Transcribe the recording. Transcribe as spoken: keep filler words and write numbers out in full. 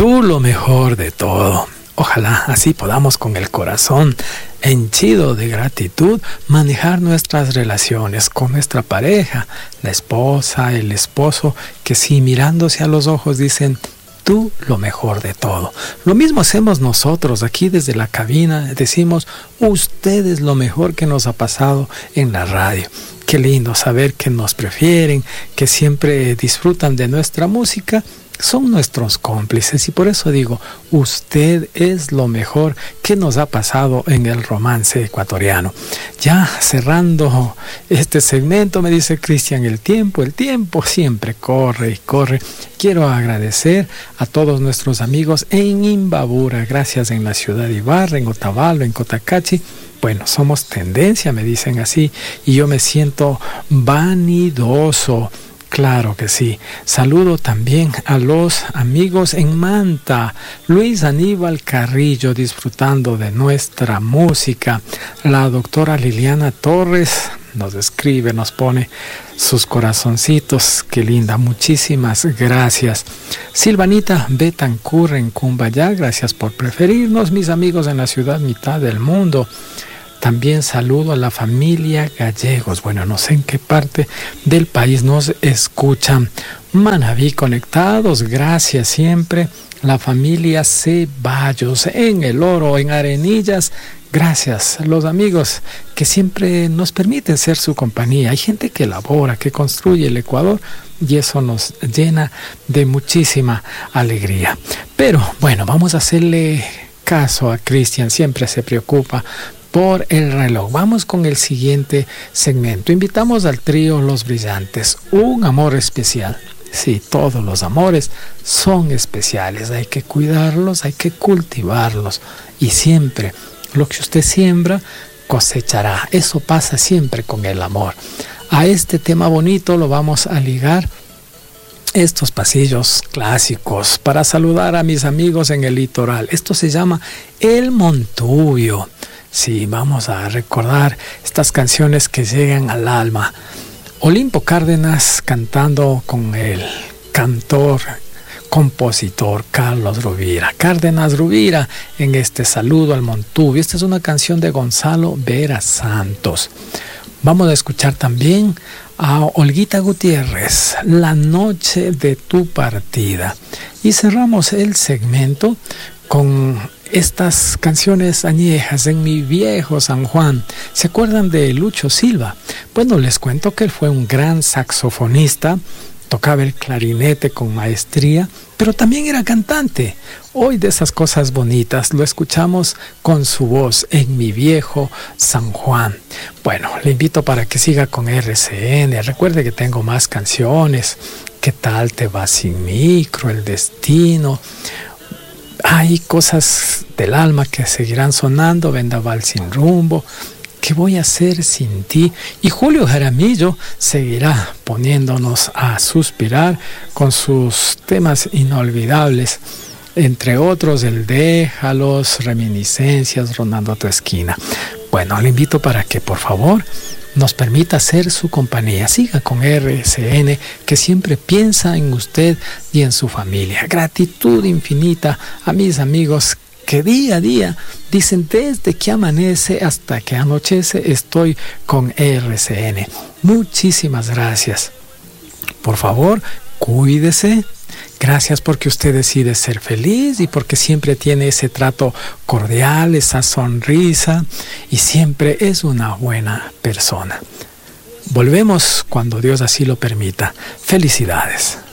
Tú lo mejor de todo. Ojalá así podamos con el corazón henchido de gratitud manejar nuestras relaciones con nuestra pareja, la esposa, el esposo, que sí, mirándose a los ojos dicen: tú lo mejor de todo. Lo mismo hacemos nosotros aquí desde la cabina, decimos: usted es lo mejor que nos ha pasado en la radio. Qué lindo saber que nos prefieren, que siempre disfrutan de nuestra música. Son nuestros cómplices y por eso digo, usted es lo mejor que nos ha pasado en el romance ecuatoriano. Ya cerrando este segmento, me dice Cristian, el tiempo, el tiempo siempre corre y corre. Quiero agradecer a todos nuestros amigos en Imbabura, gracias en la ciudad de Ibarra, en Otavalo, en Cotacachi. Bueno, somos tendencia, me dicen así, y yo me siento vanidoso. Claro que sí. Saludo también a los amigos en Manta. Luis Aníbal Carrillo disfrutando de nuestra música. La doctora Liliana Torres nos escribe, nos pone sus corazoncitos. Qué linda. Muchísimas gracias. Silvanita Betancur en Cumbayá. Gracias por preferirnos, mis amigos en la ciudad mitad del mundo. También saludo a la familia Gallegos. Bueno, no sé en qué parte del país nos escuchan. Manabí conectados, gracias siempre. La familia Ceballos en El Oro, en Arenillas. Gracias a los amigos que siempre nos permiten ser su compañía. Hay gente que elabora, que construye el Ecuador y eso nos llena de muchísima alegría. Pero bueno, vamos a hacerle caso a Cristian, siempre se preocupa por el reloj. Vamos con el siguiente segmento. Invitamos al trío Los Brillantes, un amor especial. Sí, todos los amores son especiales, hay que cuidarlos, hay que cultivarlos y siempre lo que usted siembra cosechará. Eso pasa siempre con el amor. A este tema bonito lo vamos a ligar estos pasillos clásicos para saludar a mis amigos en el litoral. Esto se llama El Montubio. Sí, vamos a recordar estas canciones que llegan al alma. Olimpo Cárdenas cantando con el cantor, compositor Carlos Rovira. Cárdenas Rovira en este saludo al Montubio. Esta es una canción de Gonzalo Vera Santos. Vamos a escuchar también a Olguita Gutiérrez, La noche de tu partida. Y cerramos el segmento con estas canciones añejas en mi viejo San Juan. ¿Se acuerdan de Lucho Silva? Bueno, les cuento que él fue un gran saxofonista, tocaba el clarinete con maestría, pero también era cantante. Hoy de esas cosas bonitas lo escuchamos con su voz en mi viejo San Juan. Bueno, le invito para que siga con R C N. Recuerde que tengo más canciones. ¿Qué tal te va sin mí? Cruel destino. Hay cosas del alma que seguirán sonando. Vendaval sin rumbo. ¿Qué voy a hacer sin ti? Y Julio Jaramillo seguirá poniéndonos a suspirar con sus temas inolvidables, entre otros el Déjalos, Reminiscencias, Rondando a tu esquina. Bueno, le invito para que por favor nos permita ser su compañía. Siga con R C N, que siempre piensa en usted y en su familia. Gratitud infinita a mis amigos que día a día dicen: desde que amanece hasta que anochece estoy con R C N. Muchísimas gracias. Por favor, cuídese. Gracias porque usted decide ser feliz y porque siempre tiene ese trato cordial, esa sonrisa y siempre es una buena persona. Volvemos cuando Dios así lo permita. Felicidades.